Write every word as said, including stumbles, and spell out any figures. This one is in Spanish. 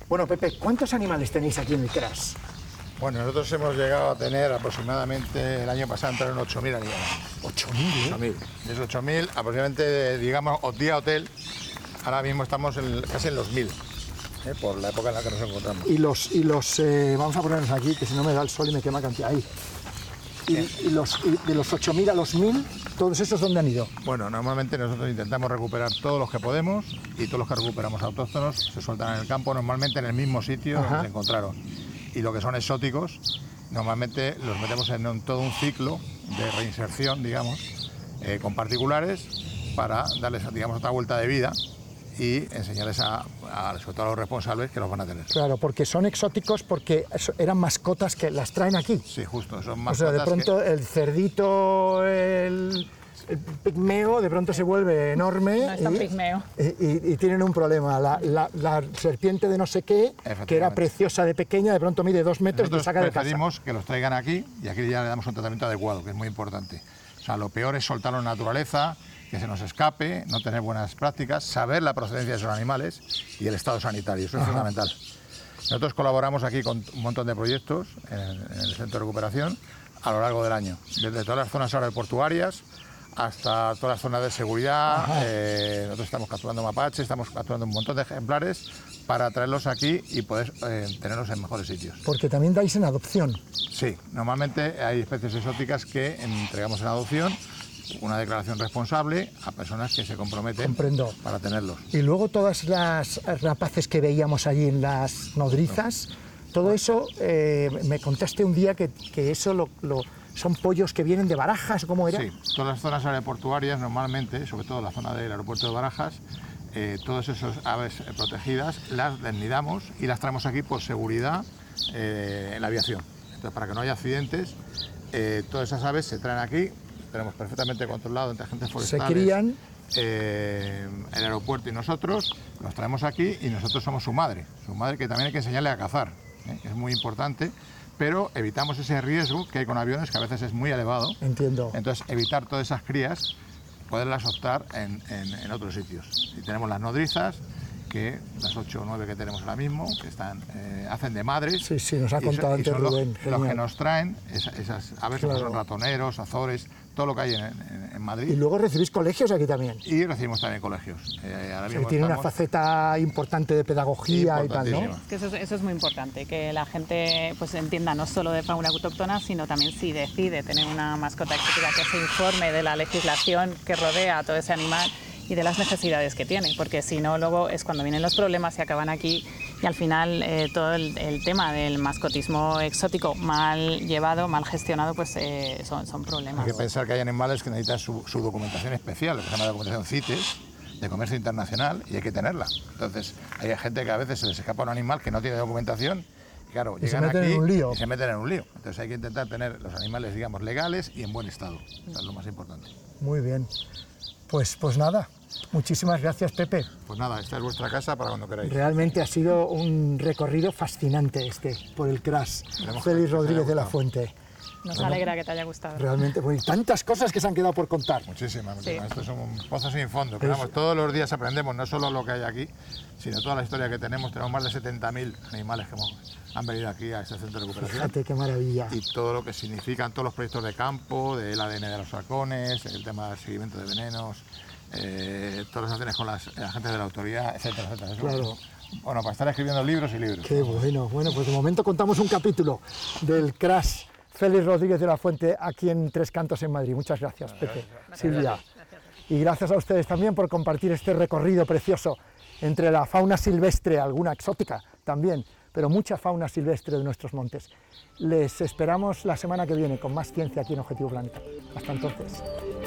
Bueno, Pepe, ¿cuántos animales tenéis aquí en el Cras? Bueno, nosotros hemos llegado a tener aproximadamente, el año pasado entraron ocho mil animales. ¿ocho mil? ¿eh? ocho mil. De esos ocho mil, aproximadamente, digamos, día hotel, ahora mismo estamos en, casi en los mil, ¿eh? Por la época en la que nos encontramos. Y los, y los eh, vamos a ponernos aquí, que si no me da el sol y me quema cantidad ahí. Y, y, los, y de los ocho mil a los mil, ¿todos esos dónde han ido? Bueno, normalmente nosotros intentamos recuperar todos los que podemos y todos los que recuperamos autóctonos se sueltan en el campo, normalmente en el mismo sitio Ajá. donde se encontraron. Y lo que son exóticos, normalmente los metemos en un, todo un ciclo de reinserción, digamos, eh, con particulares para darles, digamos, otra vuelta de vida y enseñarles a, a, sobre todo a los responsables que los van a tener. Claro, porque son exóticos, porque eran mascotas que las traen aquí. Sí, justo, son O mascotas. sea, de pronto que... el cerdito, el, el pigmeo, de pronto se vuelve enorme. No es tan y, pigmeo. Y, y, y tienen un problema. La, la, la serpiente de no sé qué, que era preciosa de pequeña, de pronto mide dos metros y te saca de casa. Preferimos que los traigan aquí y aquí ya le damos un tratamiento adecuado, que es muy importante. O sea, lo peor es soltarlo en la naturaleza, que se nos escape, no tener buenas prácticas, saber la procedencia de esos animales y el estado sanitario, eso es Ajá. fundamental. Nosotros colaboramos aquí con un montón de proyectos en el, en el centro de recuperación a lo largo del año, desde todas las zonas aeroportuarias hasta todas las zonas de seguridad. Eh, nosotros estamos capturando mapaches, estamos capturando un montón de ejemplares para traerlos aquí y poder eh, tenerlos en mejores sitios. Porque también dais en adopción. Sí, normalmente hay especies exóticas que entregamos en adopción, una declaración responsable a personas que se comprometen Comprendo. para tenerlos. Y luego todas las rapaces que veíamos allí en las nodrizas, todo eso, eh, me contaste un día que, que eso lo, lo, son pollos que vienen de Barajas, ¿cómo era? Sí, todas las zonas aeroportuarias normalmente, sobre todo la zona del aeropuerto de Barajas, eh, todas esas aves protegidas las desnidamos y las traemos aquí por seguridad eh, en la aviación. Entonces, para que no haya accidentes, eh, todas esas aves se traen aquí, tenemos perfectamente controlado entre agentes forestales. Se crían. Eh, el aeropuerto y nosotros los traemos aquí y nosotros somos su madre, su madre que también hay que enseñarle a cazar, ¿eh? Es muy importante, pero evitamos ese riesgo que hay con aviones que a veces es muy elevado. Entiendo. Entonces evitar todas esas crías, poderlas optar en, en, en otros sitios. Y tenemos las nodrizas, que las ocho o nueve que tenemos ahora mismo, que están, eh, hacen de madres. Sí, sí, nos ha contado antes Rubén. Los, los que nos traen esa, esas aves, claro. Como son ratoneros, azores, todo lo que hay en, en, en Madrid. Y luego recibís colegios aquí también. Y recibimos también colegios. Eh, ahora mismo sí, tiene estamos... una faceta importante de pedagogía y tal, ¿no? Es que eso, eso es muy importante, que la gente pues entienda no solo de fauna autóctona, sino también si decide tener una mascota exótica, que se informe de la legislación que rodea a todo ese animal y de las necesidades que tiene, porque si no luego es cuando vienen los problemas y acaban aquí y al final eh, todo el, el tema del mascotismo exótico mal llevado, mal gestionado, pues eh, son, son problemas. Hay que pensar que hay animales que necesitan su, su documentación especial, lo que se llama documentación CITES, de comercio internacional, y hay que tenerla. Entonces hay gente que a veces se les escapa un animal que no tiene documentación, y claro, y llegan se meten aquí en un lío. y se meten en un lío. Entonces hay que intentar tener los animales, digamos, legales y en buen estado. Eso es lo más importante. Muy bien. Pues, pues nada, muchísimas gracias, Pepe. Pues nada, esta es vuestra casa para cuando queráis. Realmente ha sido un recorrido fascinante este, por el Cras. Félix Rodríguez de la Fuente. Nos bueno, alegra que te haya gustado. Realmente, pues, tantas cosas que se han quedado por contar. Muchísimas, Sí. muchísimas. Esto es un pozo sin fondo. Pero vamos, todos los días aprendemos, no solo lo que hay aquí, sino toda la historia que tenemos. Tenemos más de setenta mil animales que hemos, han venido aquí a este centro de recuperación. Fíjate qué maravilla. Y todo lo que significan todos los proyectos de campo, del A D N de los halcones, el tema del seguimiento de venenos, eh, todas las acciones con las agentes de la autoridad, etcétera, etcétera. Eso, Claro. Bueno, para estar escribiendo libros y libros. Qué bueno. Bueno, pues de momento contamos un capítulo del Cras Félix Rodríguez de la Fuente aquí en Tres Cantos en Madrid. Muchas gracias, Pepe, Gracias. Silvia. Gracias. Y gracias a ustedes también por compartir este recorrido precioso entre la fauna silvestre, alguna exótica también, pero mucha fauna silvestre de nuestros montes. Les esperamos la semana que viene con más ciencia aquí en Objetivo Planeta. Hasta entonces.